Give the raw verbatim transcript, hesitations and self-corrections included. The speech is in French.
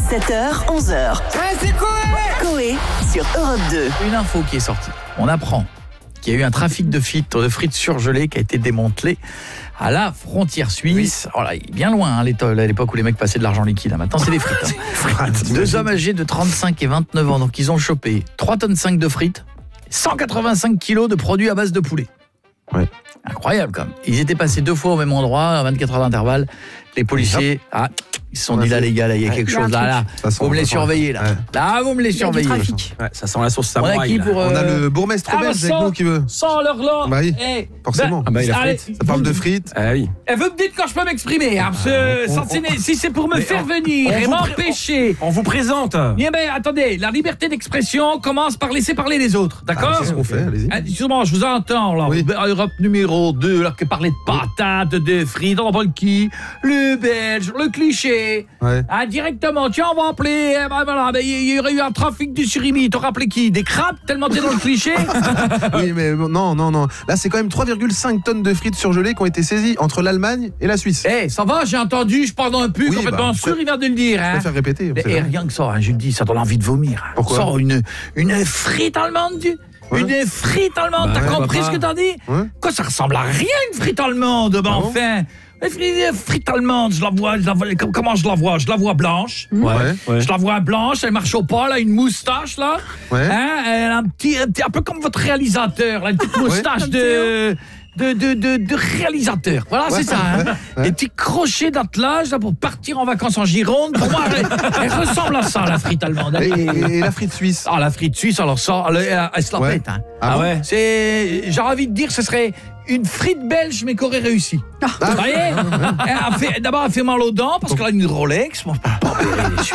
sept heures, onze heures. Ouais, c'est Coé Coé sur Europe deux. Une info qui est sortie. On apprend qu'il y a eu un trafic de frites, de frites surgelées qui a été démantelé à la frontière suisse. Oh là, il est bien loin, hein, à l'époque où les mecs passaient de l'argent liquide. Maintenant, c'est des frites. Hein. Deux hommes âgés de trente-cinq et vingt-neuf ans, donc ils ont chopé trois tonnes cinq de frites, cent quatre-vingt-cinq kilos de produits à base de poulet. Ouais. Incroyable quand même. Ils étaient passés deux fois au même endroit, à vingt-quatre heures d'intervalle. Les policiers, ah, ils se sont dit là les gars, là il y a quelque chose là, là. Vous me les surveillez là. Là vous me les surveillez. Ouais, ça sent la sauce On a samouraï. qui pour On a euh, le bourgmestre ah, belge avec sans- nous qui veut. sans leur là. Bah oui, Eh, forcément. Ah bah il a allez, frites. Ça parle de frites. Ah oui. Eh, vous me dites quand je peux m'exprimer, hein, parce que on- sans- on- si c'est pour me faire venir on et vous m'empêcher. On vous présente. Eh ben, attendez, la liberté d'expression commence par laisser parler les autres, d'accord? Ah, c'est ce qu'on fait, allez-y. Ah, justement, je vous entends là, Oui. Europe numéro deux, là, que parler de patates, de frites, on parle qui? Le belge, le cliché. Ouais. Ah, directement, tiens, on va appeler, eh ben, voilà, ben, il y aurait eu un trafic du surimi, t'aurais appelé qui? Des crabes, tellement t'es dans le cliché? Oui, mais non, non, non. Là, c'est quand même trois virgule cinq tonnes de frites surgelées qui ont été saisies entre l'Allemagne et la Suisse. Eh, ça va, j'ai entendu, je parle dans un pu, Oui, complètement bah, sûr, il vient de le dire, Je hein. préfère répéter. on Et, sait et jamais. rien que ça, hein, je le dis, ça donne envie de vomir. Hein. Pourquoi? Ça, une, une frite allemande, du... Ouais. Une frite allemande, Bah t'as ouais, compris papa. ce que t'as dit? Ouais. Quoi, ça ressemble à rien, une frite allemande, ben Ah bon enfin. Une frite, frite allemande, je la vois, je la vois, comment je la vois? Je la vois blanche. Ouais. Ouais. Je la vois blanche, elle marche au pas, là, une moustache, là. Ouais. Hein, elle a un petit, un petit, un peu comme votre réalisateur, là, une petite moustache de... De, de, de, de réalisateur. Voilà, Ouais, c'est ça. Hein. ouais, ouais. Des petits crochets d'attelage là, pour partir en vacances en Gironde. Pour moi, elle, elle ressemble à ça, la frite allemande. Et, et- et la frite suisse. Ah, la frite suisse, alors ça, elle, elle, elle se la Ouais. pète. Hein. Ah bon ouais. C'est, j'ai envie de dire, ce serait une frite belge, mais qui aurait réussi. Vous voyez? Elle a fait- D'abord, elle fait mal aux dents, parce qu'elle a une Rolex. Moi, je peux pas opérer les yeux.